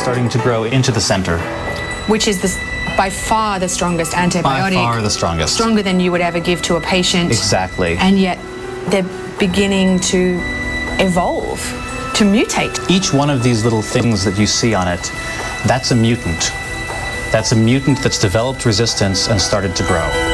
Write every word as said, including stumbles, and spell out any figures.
starting to grow into the center. Which is the, by far the strongest antibiotic. By far the strongest. Stronger than you would ever give to a patient. Exactly. And yet they're beginning to evolve, to mutate. Each one of these little things that you see on it, that's a mutant. That's a mutant that's developed resistance and started to grow.